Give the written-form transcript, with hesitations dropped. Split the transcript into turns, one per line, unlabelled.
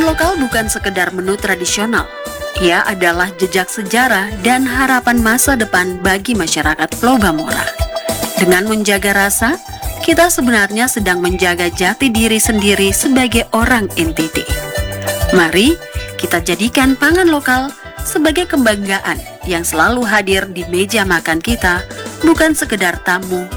lokal bukan sekedar menu tradisional. Ia adalah jejak sejarah dan harapan masa depan bagi masyarakat Pulau Bamora. Dengan menjaga rasa, kita sebenarnya sedang menjaga jati diri sendiri sebagai orang NTT. Mari kita jadikan pangan lokal sebagai kebanggaan yang selalu hadir di meja makan kita, bukan sekedar tamu